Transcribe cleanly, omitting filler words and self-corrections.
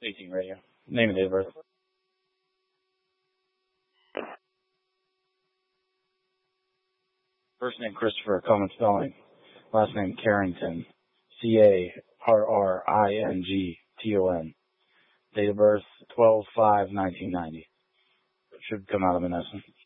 18 radio. Name and date of birth. First name Christopher, common spelling. Last name Carrington. Carrington. Date of birth 12/5/1990. Should come out of Menneson.